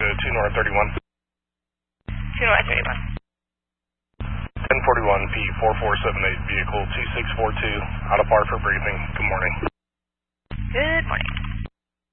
2 North 31. 2 North 31. 1041 P4478, vehicle 2642, out of par for briefing. Good morning. Good morning.